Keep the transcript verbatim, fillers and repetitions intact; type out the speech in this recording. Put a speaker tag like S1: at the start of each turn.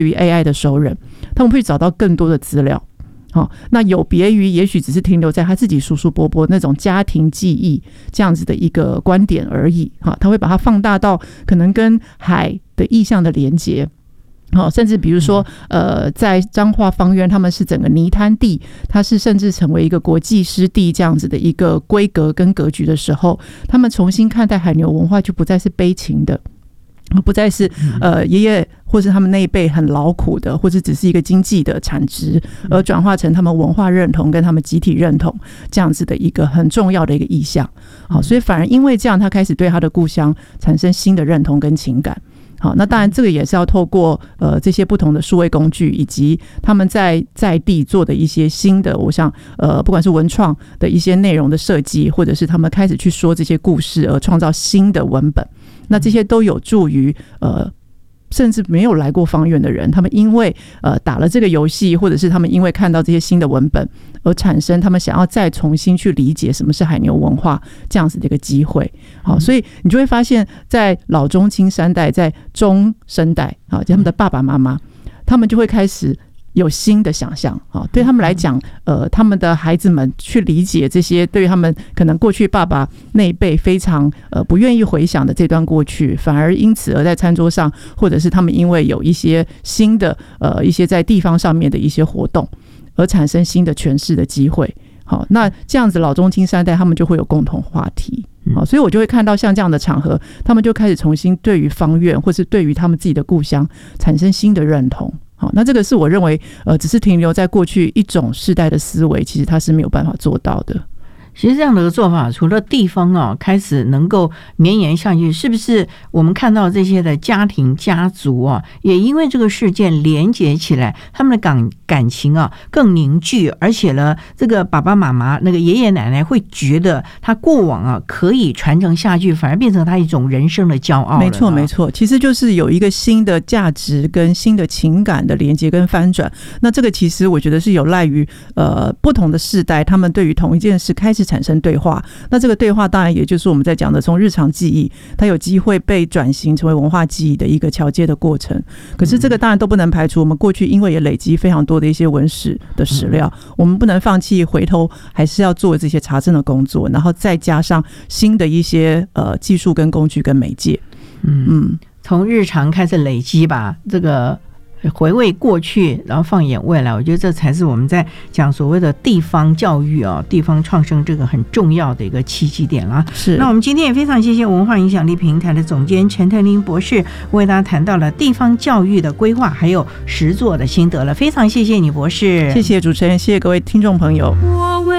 S1: 于 A I 的熟人，他们会找到更多的资料。好，那有别于也许只是停留在他自己叔叔伯伯那种家庭记忆这样子的一个观点而已。好，他会把它放大到可能跟海的意象的连结。好，甚至比如说，呃，在彰化芳苑，他们是整个泥滩地，它是甚至成为一个国际湿地这样子的一个规格跟格局的时候，他们重新看待海牛文化，就不再是悲情的，不再是呃爷爷或是他们那一辈很劳苦的，或者只是一个经济的产值，而转化成他们文化认同跟他们集体认同这样子的一个很重要的一个意象。好，所以反而因为这样，他开始对他的故乡产生新的认同跟情感。好，那当然这个也是要透过呃这些不同的数位工具，以及他们在在地做的一些新的，我想呃不管是文创的一些内容的设计，或者是他们开始去说这些故事而创造新的文本，那这些都有助于呃甚至没有来过芳苑的人，他们因为呃打了这个游戏，或者是他们因为看到这些新的文本而产生他们想要再重新去理解什么是海牛文化这样子的一个机会。好，所以你就会发现在老中青三代，在中生代，好，他们的爸爸妈妈，他们就会开始有新的想象。对他们来讲，呃，他们的孩子们去理解这些对于他们可能过去爸爸那一辈非常呃不愿意回想的这段过去，反而因此而在餐桌上，或者是他们因为有一些新的呃一些在地方上面的一些活动，而产生新的诠释的机会。好，那这样子老中青三代他们就会有共同话题。好，所以我就会看到像这样的场合，他们就开始重新对于芳苑或是对于他们自己的故乡产生新的认同。好，那这个是我认为呃，只是停留在过去一种世代的思维，其实它是没有办法做到的。
S2: 其实这样的做法，除了地方啊开始能够绵延下去，是不是我们看到这些的家庭家族啊，也因为这个事件连结起来，他们的感感情啊更凝聚，而且呢，这个爸爸妈妈那个爷爷奶奶会觉得他过往啊可以传承下去，反而变成他一种人生的骄傲了。
S1: 没错没错，其实就是有一个新的价值跟新的情感的连接跟翻转。那这个其实我觉得是有赖于呃不同的世代，他们对于同一件事开始产生对话。那这个对话当然也就是我们在讲的从日常记忆它有机会被转型成为文化记忆的一个桥接的过程。可是这个当然都不能排除我们过去因为也累积非常多的一些文史的史料，我们不能放弃回头还是要做这些查证的工作，然后再加上新的一些呃技术跟工具跟媒介。
S2: 嗯嗯，从日常开始累积吧，这个回味过去，然后放眼未来，我觉得这才是我们在讲所谓的地方教育啊、地方创生这个很重要的一个契机点啦。
S1: 是。
S2: 那我们今天也非常谢谢文化影响力平台的总监陈特琳博士，为大家谈到了地方教育的规划还有实作的心得了，非常谢谢你博士。
S1: 谢谢主持人，谢谢各位听众朋友。